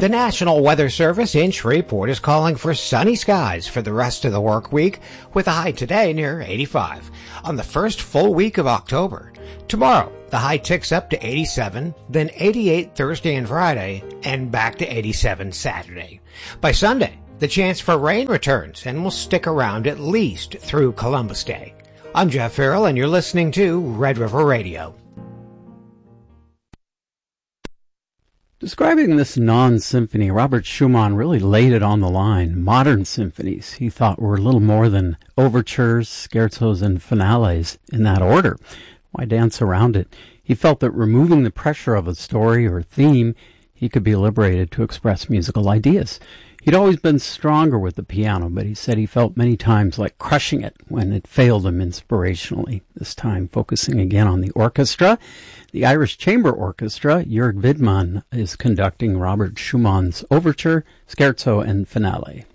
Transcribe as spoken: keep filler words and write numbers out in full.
The National Weather Service in Shreveport is calling for sunny skies for the rest of the work week, with a high today near eighty-five on the first full week of October. Tomorrow, the high ticks up to eighty-seven, then eighty-eight Thursday and Friday, and back to eighty-seven Saturday. By Sunday, the chance for rain returns and will stick around at least through Columbus Day. I'm Jeff Farrell, and you're listening to Red River Radio. Describing this non-symphony, Robert Schumann really laid it on the line. Modern symphonies, he thought, were little more than overtures, scherzos, and finales in that order. Why dance around it? He felt that removing the pressure of a story or theme, he could be liberated to express musical ideas. He'd always been stronger with the piano, but he said he felt many times like crushing it when it failed him inspirationally, this time focusing again on the orchestra. The Irish Chamber Orchestra, Jörg Widmann, is conducting Robert Schumann's Overture, Scherzo, and Finale.